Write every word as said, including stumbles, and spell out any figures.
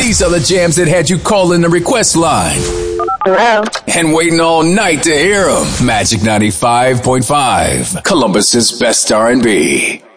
These are the jams that had you calling the request line. Hello. And waiting all night to hear them. Magic ninety-five point five, Columbus's best R and B.